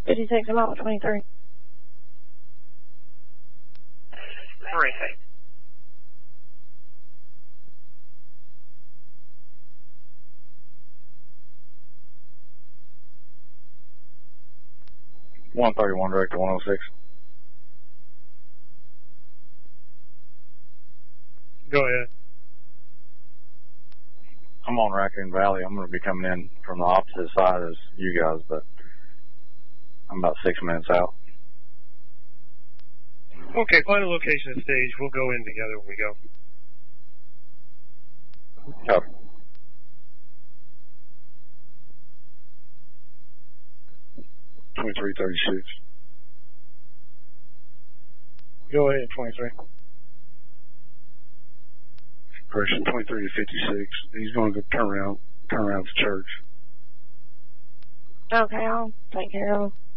56, I'm out 23. Horrific. $131 direct to 106. Go ahead. I'm on Raccoon Valley. I'm going to be coming in from the opposite side as you guys, but I'm about 6 minutes out. Okay, find a location and stage. We'll go in together when we go. Copy. $23.36. Go ahead, 23. Correction, 23 to 56. He's going to go turn around to church. Okay, I'll take care of him.